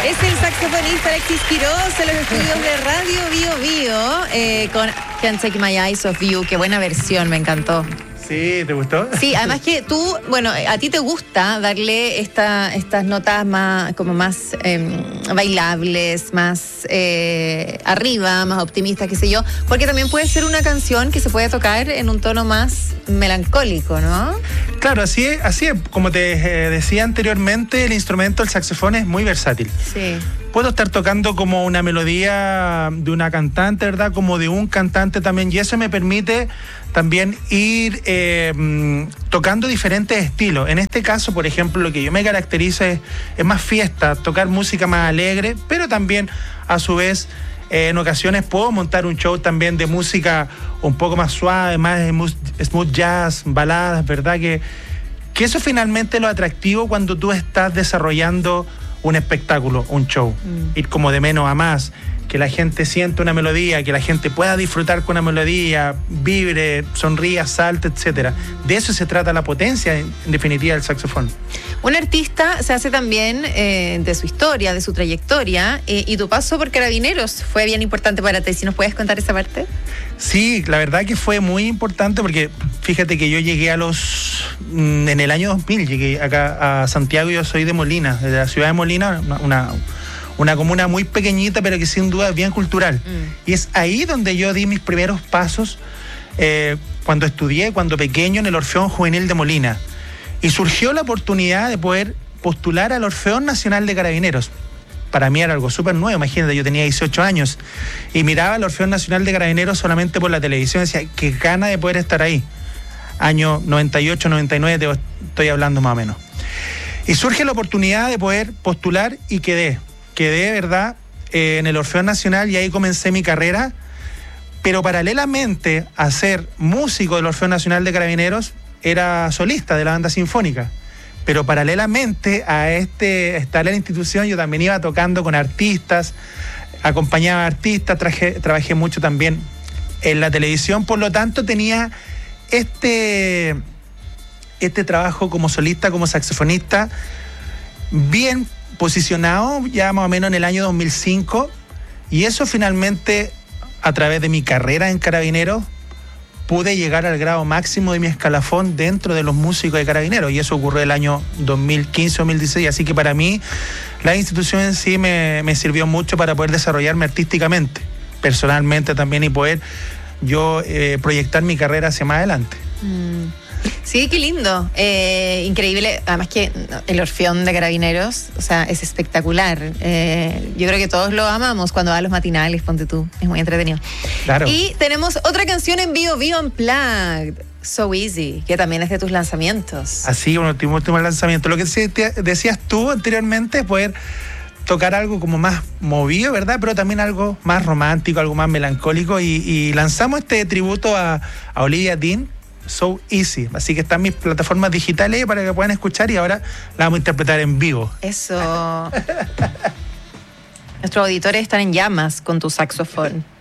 Es el saxofonista Alexis Quiroz en los estudios de Radio Bio Bio con Can't Take My Eyes Off You. Qué buena versión, me encantó. Sí, ¿te gustó? Sí, además que tú, bueno, a ti te gusta darle estas notas más, como más bailables, más arriba, más optimistas, qué sé yo, porque también puede ser una canción que se puede tocar en un tono más melancólico, ¿no? Claro, así es. Como te decía anteriormente, el instrumento, el saxofón, es muy versátil. Sí. Puedo estar tocando como una melodía de una cantante, ¿verdad? Como de un cantante también, y eso me permite también ir tocando diferentes estilos. En este caso, por ejemplo, lo que yo me caracterizo es más fiesta, tocar música más alegre, pero también, a su vez, en ocasiones puedo montar un show también de música un poco más suave, más smooth jazz, baladas, ¿verdad? Que eso finalmente es lo atractivo cuando tú estás desarrollando un espectáculo, un show. Ir como de menos a más, que la gente sienta una melodía, que la gente pueda disfrutar con una melodía, vibre, sonría, salte, etcétera. De eso se trata la potencia, en definitiva, del saxofón. Un artista se hace también de su historia, de su trayectoria, y tu paso por Carabineros fue bien importante para ti. ¿Si nos puedes contar esa parte? Sí, la verdad que fue muy importante porque fíjate que yo llegué en el año 2000, llegué acá a Santiago. Yo soy de Molina, de la ciudad de Molina, una comuna muy pequeñita, pero que sin duda es bien cultural. Y es ahí donde yo di mis primeros pasos cuando estudié, cuando pequeño, en el Orfeón Juvenil de Molina. Y surgió la oportunidad de poder postular al Orfeón Nacional de Carabineros. Para mí era algo súper nuevo, imagínate, yo tenía 18 años y miraba al Orfeón Nacional de Carabineros solamente por la televisión, decía, qué gana de poder estar ahí. Año 98, 99, estoy hablando más o menos. Y surge la oportunidad de poder postular y quedé, ¿verdad?, en el Orfeón Nacional, y ahí comencé mi carrera, pero paralelamente a ser músico del Orfeón Nacional de Carabineros, era solista de la banda sinfónica. Pero paralelamente a estar en la institución, yo también iba tocando con artistas, acompañaba a artistas, trabajé mucho también en la televisión, por lo tanto tenía este trabajo como solista, como saxofonista, bien posicionado ya más o menos en el año 2005, y eso finalmente, a través de mi carrera en Carabineros, pude llegar al grado máximo de mi escalafón dentro de los músicos de Carabineros, y eso ocurrió el año 2015-2016, así que para mí la institución en sí me sirvió mucho para poder desarrollarme artísticamente, personalmente también, y poder yo proyectar mi carrera hacia más adelante. Sí, qué lindo, increíble, además que el Orfeón de Carabineros, o sea, es espectacular. Yo creo que todos lo amamos cuando va a los matinales, ponte tú, es muy entretenido. Claro. Y tenemos otra canción en Bio Bio Unplugged, So Easy, que también es de tus lanzamientos. Así, un último lanzamiento. Lo que decías tú anteriormente es poder tocar algo como más movido, ¿verdad? Pero también algo más romántico, algo más melancólico, y lanzamos este tributo a Olivia Dean, So Easy. Así que están mis plataformas digitales para que puedan escuchar, y ahora la vamos a interpretar en vivo. Eso. Nuestros auditores están en llamas con tu saxofón.